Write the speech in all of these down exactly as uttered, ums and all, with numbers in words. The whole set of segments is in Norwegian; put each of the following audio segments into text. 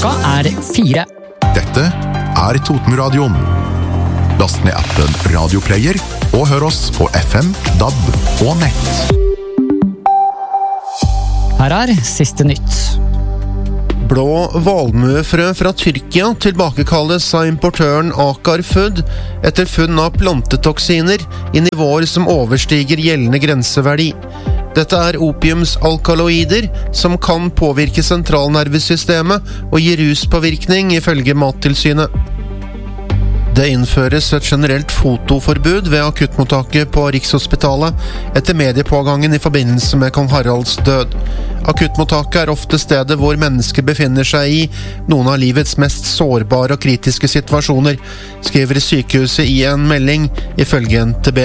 Klokka er fire. Dette er Totenradioen. Last ned appen Radioplayer og hør oss på F M, D A B og nett. Her er siste nytt. Blå valmuefrø fra Tyrkia tilbakekalles av importøren Akar Food etter funn av plantetoksiner i nivåer som overstiger gjeldende grenseverdi. Dette er opiumsalkaloider som kan påvirke sentralnervesystemet og gi ruspåvirkning ifølge Mattilsynet. Det innføres et generelt fotoforbud ved akuttmottaket på Rikshospitalet etter mediepågangen i forbindelse med kong Haralds død. Akuttmottaket er ofte stedet hvor mennesker befinner seg i noen av livets mest sårbare og kritiske situasjoner, skriver sykehuset i en melding ifølge N T B.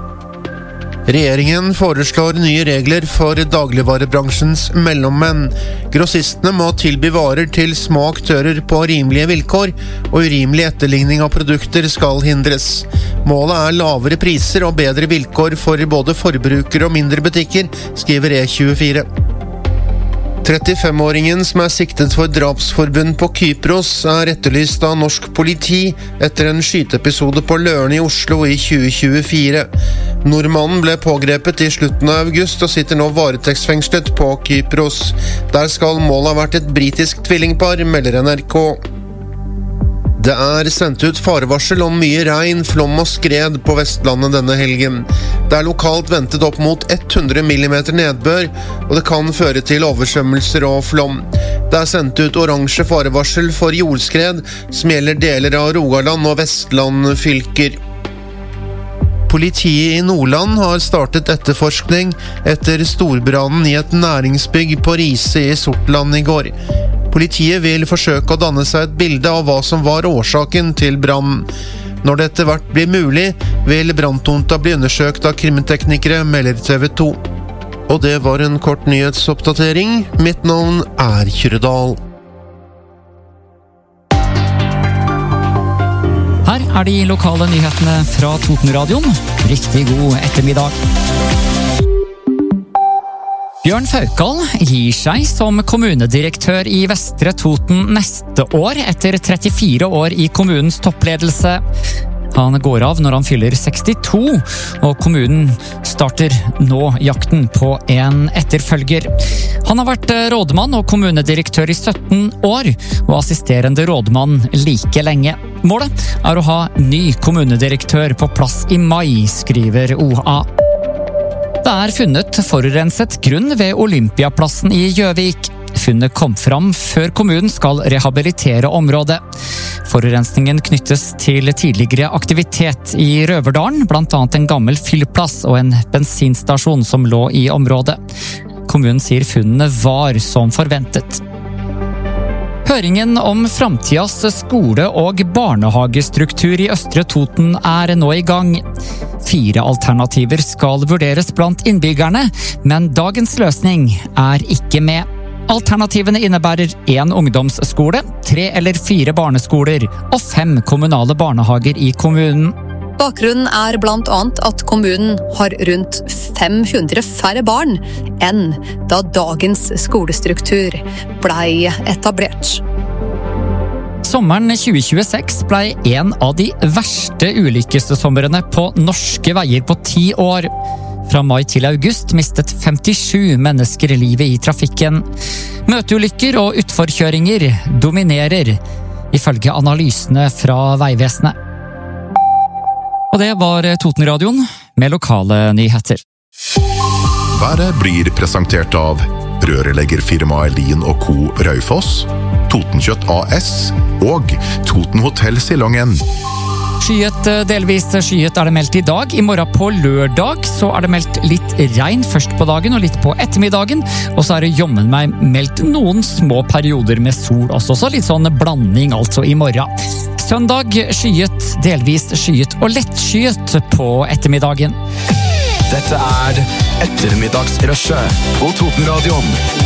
Regjeringen foreslår nye regler for dagligvarebransjens mellommenn. Grossistene må tilby varer til små aktører på rimelige vilkår, og urimelig etterligning av produkter skal hindres. Målet er lavere priser og bedre vilkår for både forbrukere og mindre butikker, skriver E tjuefire. trettifem-åringen som er siktet for drapsforbund på Kypros er etterlyst av norsk politi etter en skyteepisode på Løren i Oslo i tjue tjuefire. Nordmannen ble pågrepet i slutten av august og sitter nå varetektsfengslet på Kypros. Der skal målet ha vært et britisk tvillingpar, melder N R K. Det er sendt ut farevarsel om mye regn, flom og skred på Vestlandet denne helgen. Det er lokalt ventet opp mot hundre millimeter nedbør, og det kan føre til oversvømmelser og flom. Det er sendt ut oransje farevarsel for jordskred, som gjelder deler av Rogaland og Vestland fylker. Politiet i Nordland har startet etterforskning etter storbrannen i et næringsbygg på Riise i Sortland i går. Politiet vil forsøke å danne seg et bilde av hva som var årsaken til brannen. Når det etter hvert blir mulig, vil branntomta bli undersøkt av kriminteknikere, melder T V to. Og det var en kort nyhetsoppdatering. Mitt navn er Kyrredal. Her er de lokale nyhetene fra Totenradioen. Riktig god ettermiddag. Bjørn Faukal gir seg som kommunedirektør i Vestre Toten neste år etter trettifire år i kommunens toppledelse. Han går av når han fyller sekstito, og kommunen starter nå jakten på en etterfølger. Han har vært rådmann og kommunedirektør i sytten år, og assisterende rådmann like lenge. Målet er å ha ny kommunedirektør på plass i mai, skriver O A. Det er funnet forurenset grunn ved Olympiaplassen i Gjøvik. Funnet kom fram før kommunen skal rehabilitere området. Forurensningen knyttes til tidligere aktivitet i Røverdalen, blant annet en gammel fyllplass og en bensinstasjon som lå i området. Kommunen sier funnene var som forventet. Høringen om framtidas skole- og barnehagestruktur i Østre Toten er nå i gang. Fire alternativer skal vurderes blant innbyggerne, men dagens løsning er ikke med. Alternativene innebærer én ungdomsskole, tre eller fire barneskoler og fem kommunale barnehager i kommunen. Bakgrunnen er blant annet at kommunen har rundt fem hundre færre barn enn da dagens skolestruktur ble etablert. Sommeren tjue tjueseks ble en av de verste ulykkessomrene på norske veier på ti år. Fra mai til august mistet femtisju mennesker livet i trafikken. Møteulykker og utforkjøringer dominerer, ifølge analysene fra Veivesenet. Og det var Totenradioen med lokale nyheter. Været blir presentert av rørleggerfirmaet Lien og Co. Raufoss, Totenkjøtt A S og Toten Hotel Silongen. Skyet, delvis skyet er det meldt i dag. I morgen på lørdag så er det meldt litt regn først på dagen og litt på ettermiddagen. Og så er det jommen meg meldt noen små perioder med sol også. Så litt sånn blanding altså i morgen. Søndag skyet, delvis skyet og lettskyet på ettermiddagen. Dette er ettermiddagsrushet på Totenradioen.